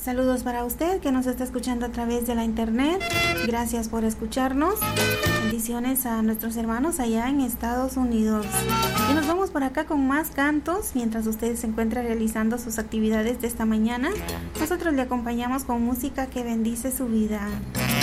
Saludos para usted que nos está escuchando a través de la internet. Gracias por escucharnos. Bendiciones a nuestros hermanos allá en Estados Unidos. Y nos vamos por acá con más cantos. Mientras usted se encuentra realizando sus actividades de esta mañana, nosotros le acompañamos con música que bendice su vida.